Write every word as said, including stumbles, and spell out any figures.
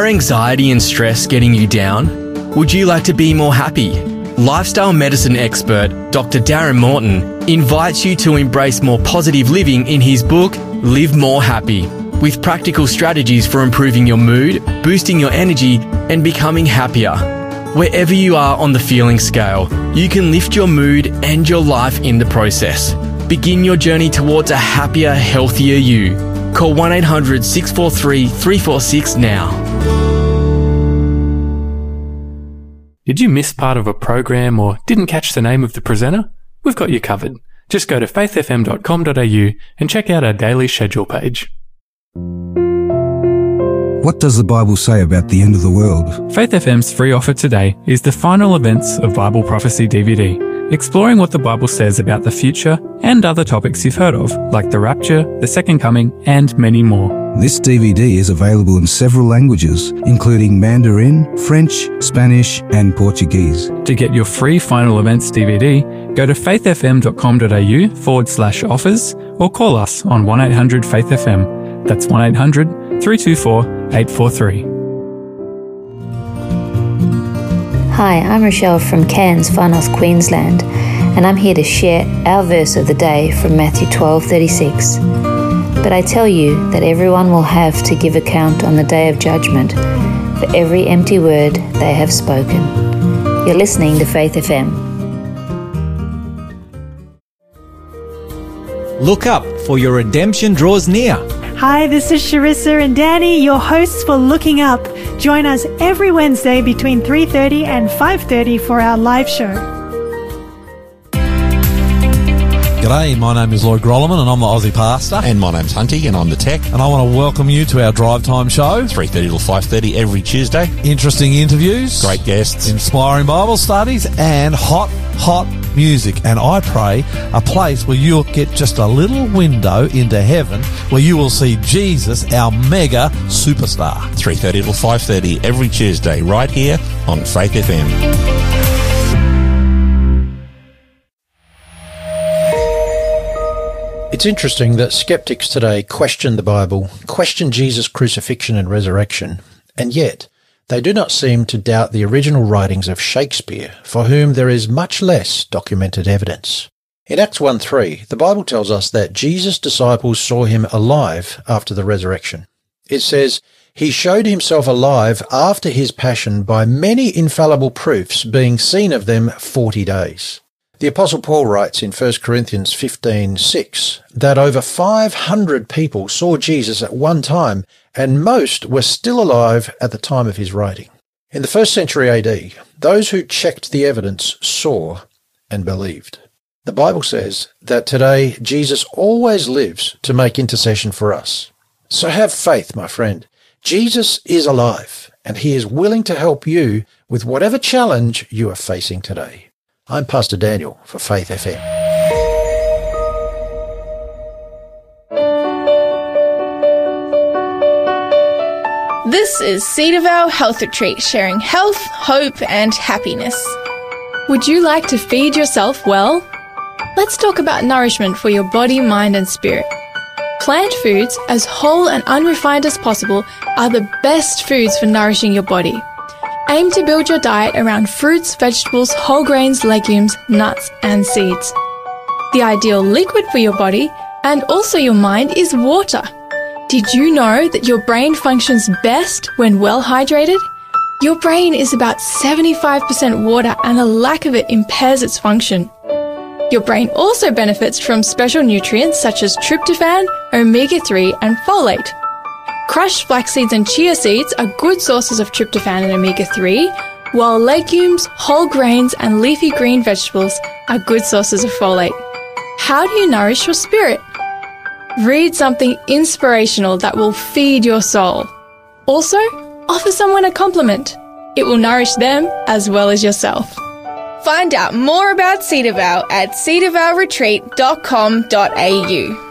anxiety and stress getting you down? Would you like to be more happy? Lifestyle medicine expert Doctor Darren Morton invites you to embrace more positive living in his book, Live More Happy, with practical strategies for improving your mood, boosting your energy, and becoming happier. Wherever you are on the feeling scale, you can lift your mood and your life in the process. Begin your journey towards a happier, healthier you. Call one eight hundred six four three three four six now. Did you miss part of a program or didn't catch the name of the presenter? We've got you covered. Just go to faith f m dot com dot a u and check out our daily schedule page. What does the Bible say about the end of the world? Faith F M's free offer today is the final events of Bible Prophecy D V D, exploring what the Bible says about the future and other topics you've heard of, like the rapture, the second coming, and many more. This D V D is available in several languages, including Mandarin, French, Spanish, and Portuguese. To get your free final events D V D, go to faith f m dot com dot a u forward slash offers or call us on one eight hundred faith F M. That's one eight hundred three two four eight four three. Hi, I'm Rochelle from Cairns, Far North Queensland, and I'm here to share our verse of the day from Matthew twelve thirty-six. But I tell you that everyone will have to give account on the day of judgment for every empty word they have spoken. You're listening to Faith F M. Look up, for your redemption draws near. Hi, this is Sharissa and Danny, your hosts for Looking Up. Join us every Wednesday between three thirty and five thirty for our live show. G'day, my name is Lloyd Grolleman and I'm the Aussie Pastor. And my name's Hunty and I'm the Tech. And I want to welcome you to our Drive Time show. three thirty till five thirty every Tuesday. Interesting interviews. Great guests. Inspiring Bible studies and hot, hot music. And I pray a place where you'll get just a little window into heaven where you will see Jesus, our mega superstar. three thirty till five thirty every Tuesday right here on Faith F M. It's interesting that skeptics today question the Bible, question Jesus' crucifixion and resurrection, and yet they do not seem to doubt the original writings of Shakespeare, for whom there is much less documented evidence. In Acts one three, the Bible tells us that Jesus' disciples saw him alive after the resurrection. It says, "He showed himself alive after his passion by many infallible proofs, being seen of them forty days." The Apostle Paul writes in First Corinthians fifteen six that over five hundred people saw Jesus at one time, and most were still alive at the time of his writing. In the first century A D, those who checked the evidence saw and believed. The Bible says that today Jesus always lives to make intercession for us. So have faith, my friend. Jesus is alive, and he is willing to help you with whatever challenge you are facing today. I'm Pastor Daniel for Faith F M. This is Cedarvale Health Retreat, sharing health, hope and happiness. Would you like to feed yourself well? Let's talk about nourishment for your body, mind and spirit. Plant foods, as whole and unrefined as possible, are the best foods for nourishing your body. Aim to build your diet around fruits, vegetables, whole grains, legumes, nuts and seeds. The ideal liquid for your body and also your mind is water. Did you know that your brain functions best when well hydrated? Your brain is about seventy-five percent water and a lack of it impairs its function. Your brain also benefits from special nutrients such as tryptophan, omega three and folate. Crushed flax seeds and chia seeds are good sources of tryptophan and omega three, while legumes, whole grains and leafy green vegetables are good sources of folate. How do you nourish your spirit? Read something inspirational that will feed your soul. Also, offer someone a compliment. It will nourish them as well as yourself. Find out more about Cedarvale at cedarvale retreat dot com dot a u.